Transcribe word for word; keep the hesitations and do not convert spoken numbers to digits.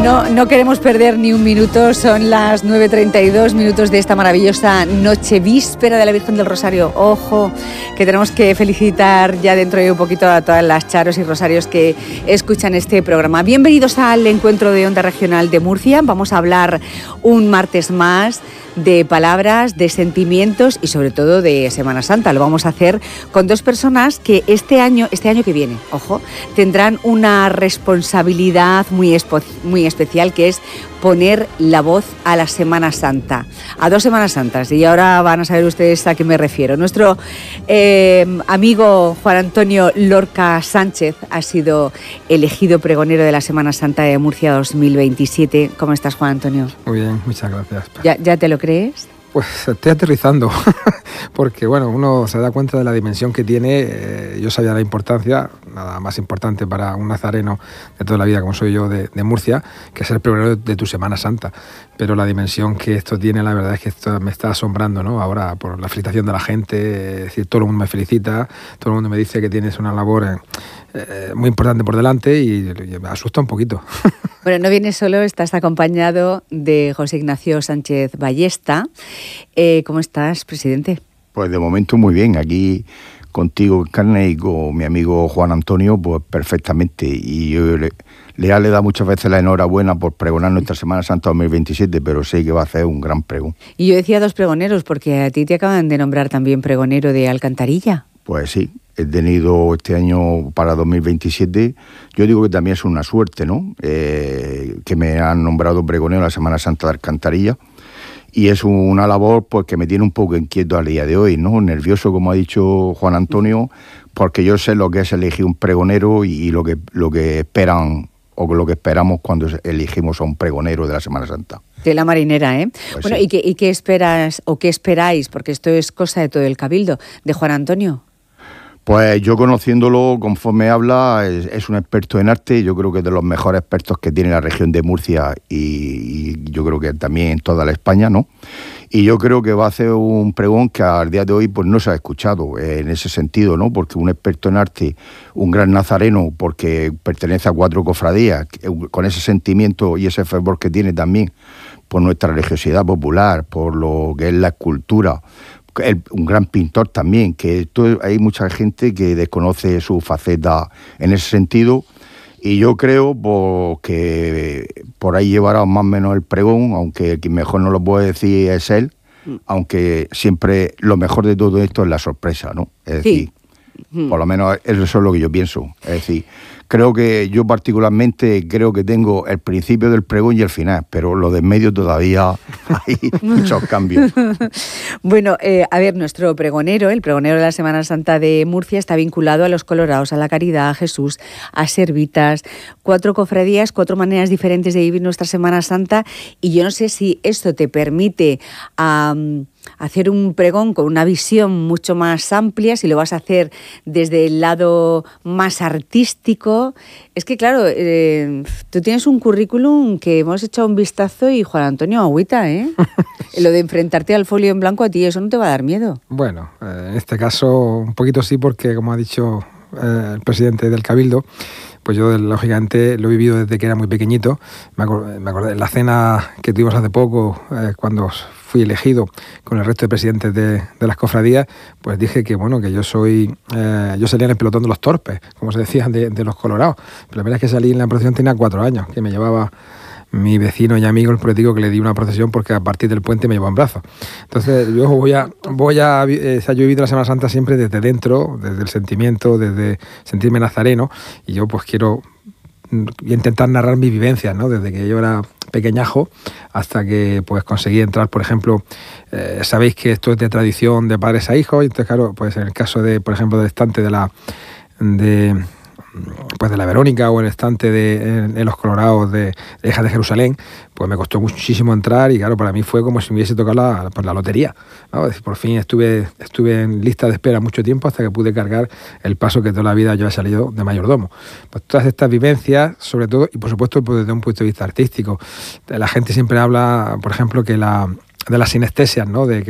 no, no queremos perder ni un minuto, son las nueve treinta y dos minutos de esta maravillosa noche víspera de la Virgen del Rosario. Ojo, que tenemos que felicitar ya dentro de un poquito a todas las charos y rosarios que escuchan este programa. Bienvenidos al encuentro de Onda Regional de Murcia. Vamos a hablar un martes más de palabras, de sentimientos y sobre todo de Semana Santa. Lo vamos a hacer con dos personas que este año, este año que viene, ojo, tendrán una responsabilidad muy, espo, muy especial, que es poner la voz a la Semana Santa, a dos Semanas Santas, y ahora van a saber ustedes a qué me refiero. Nuestro eh, amigo Juan Antonio Lorca Sánchez ha sido elegido pregonero de la Semana Santa de Murcia dos mil veintisiete. ¿Cómo estás, Juan Antonio? Muy bien, muchas gracias. ¿Ya, ya te lo crees? Pues estoy aterrizando, porque bueno, uno se da cuenta de la dimensión que tiene. Eh, yo sabía la importancia, nada más importante para un nazareno de toda la vida como soy yo de, de Murcia, que es el pregonero de, de tu Semana Santa. Pero la dimensión que esto tiene, la verdad es que esto me está asombrando, ¿no? Ahora, por la felicitación de la gente, es decir, todo el mundo me felicita, todo el mundo me dice que tienes una labor eh, eh, muy importante por delante y, y me asusta un poquito. Bueno, no vienes solo, estás acompañado de José Ignacio Sánchez Ballesta. Eh, ¿Cómo estás, presidente? Pues de momento muy bien, aquí contigo, Carne, y con mi amigo Juan Antonio, pues perfectamente. Y yo le, le ha le da muchas veces la enhorabuena por pregonar nuestra Semana Santa dos mil veintisiete, pero sé que va a hacer un gran pregón. Y yo decía dos pregoneros, porque a ti te acaban de nombrar también pregonero de Alcantarilla. Pues sí, he tenido este año para dos mil veintisiete, yo digo que también es una suerte, ¿no? Eh, que me han nombrado pregonero la Semana Santa de Alcantarilla. Y es una labor pues que me tiene un poco inquieto al día de hoy, ¿no? Nervioso, como ha dicho Juan Antonio, porque yo sé lo que es elegir un pregonero y, y lo que lo que esperan o lo que esperamos cuando elegimos a un pregonero de la Semana Santa. De la marinera, ¿eh? Pues bueno, sí. ¿y qué, ¿y qué esperas o qué esperáis? Porque esto es cosa de todo el cabildo, de Juan Antonio. Pues yo conociéndolo, conforme habla, es, es un experto en arte, yo creo que es de los mejores expertos que tiene la región de Murcia y, y yo creo que también en toda la España, ¿no? Y yo creo que va a hacer un pregón que al día de hoy pues no se ha escuchado eh, en ese sentido, ¿no? Porque un experto en arte, un gran nazareno, porque pertenece a cuatro cofradías, con ese sentimiento y ese fervor que tiene también por nuestra religiosidad popular, por lo que es la escultura, El, un gran pintor también, que esto, hay mucha gente que desconoce su faceta en ese sentido, y yo creo pues, que por ahí llevará más o menos el pregón, aunque quien mejor no lo puede decir es él, mm. aunque siempre lo mejor de todo esto es la sorpresa, ¿no? Es decir, sí. mm. por lo menos eso es lo que yo pienso, es decir, creo que yo particularmente creo que tengo el principio del pregón y el final, pero lo de en medio todavía hay muchos cambios. Bueno, eh, a ver, nuestro pregonero, el pregonero de la Semana Santa de Murcia, está vinculado a los Colorados, a la Caridad, a Jesús, a Servitas, cuatro cofradías, cuatro maneras diferentes de vivir nuestra Semana Santa, y yo no sé si esto te permite um, hacer un pregón con una visión mucho más amplia, si lo vas a hacer desde el lado más artístico. Es que claro, eh, tú tienes un currículum que hemos echado un vistazo y Juan Antonio, agüita, ¿eh? Lo de enfrentarte al folio en blanco, a ti eso no te va a dar miedo. Bueno, eh, en este caso un poquito sí, porque como ha dicho eh, el presidente del Cabildo, pues yo lógicamente lo he vivido desde que era muy pequeñito. Me acordé, me acordé de la cena que tuvimos hace poco, eh, cuando fui elegido con el resto de presidentes de, de las cofradías, pues dije que bueno, que yo soy, eh, yo salía en el pelotón de los torpes, como se decía, de, de los colorados. Pero la verdad es que salí en la procesión, tenía cuatro años, que me llevaba mi vecino y amigo, el político, que le di una procesión porque a partir del puente me llevó en brazos. Entonces yo voy a, voy a, eh, o sea, yo he vivido la Semana Santa siempre desde dentro, desde el sentimiento, desde sentirme nazareno, y yo pues quiero intentar narrar mis vivencias, ¿no? Desde que yo era pequeñajo hasta que pues conseguí entrar, por ejemplo, eh, sabéis que esto es de tradición de padres a hijos, y entonces claro, pues en el caso de, por ejemplo, del estante de la de pues de la Verónica o el estante de en, en los Colorados de, de Hijas de Jerusalén, pues me costó muchísimo entrar, y claro, para mí fue como si me hubiese tocado la, pues, la lotería, ¿no? Es decir, por fin estuve estuve en lista de espera mucho tiempo hasta que pude cargar el paso que toda la vida yo he salido de mayordomo. Pues todas estas vivencias, sobre todo, y por supuesto pues, desde un punto de vista artístico, la gente siempre habla, por ejemplo, que la de las sinestesias, ¿no? De que